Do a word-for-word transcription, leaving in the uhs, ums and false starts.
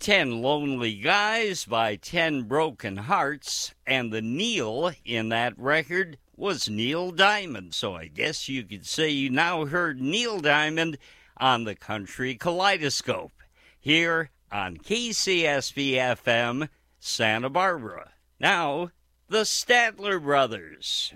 Ten Lonely Guys by Ten Broken Hearts, and the Neil in that record was Neil Diamond. So I guess you could say you now heard Neil Diamond on the Country Kaleidoscope here on K C S V F M Santa Barbara. Now, the Statler Brothers.